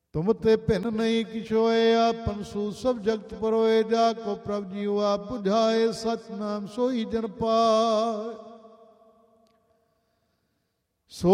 ਤੁਮ ਤੇ ਭਿੰਨ ਨਹੀਂ ਕਿਛ ਹੋਏ, ਆਪਨ ਸੂ ਸਭ ਜਗਤ ਪਰੋਏ। ਜਾ ਕੋ ਪ੍ਰਭ ਜੀਉ ਆਪ 부ਝਾਏ, ਸਚ ਨਾਮ ਸੋਈ ਜਨ ਪਾਏ।